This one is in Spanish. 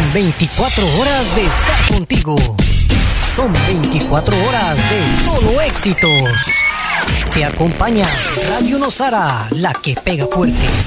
Son 24 horas de estar contigo. Son 24 horas de solo éxitos. Te acompaña Radio Nosara, la que pega fuerte.